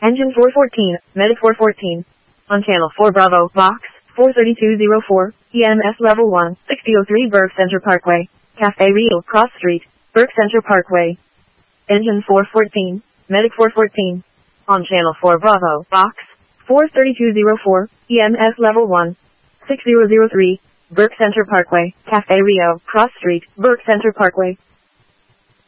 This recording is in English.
Engine 414, Medic 414. On Channel 4 Bravo, Box 43204, EMS Level 1, 6003 Burke Center Parkway, Cafe Rio Cross Street, Burke Center Parkway. Engine 414, Medic 414. On Channel 4 Bravo, Box 43204, EMS Level 1, 6003, Burke Center Parkway, Cafe Rio Cross Street, Burke Center Parkway.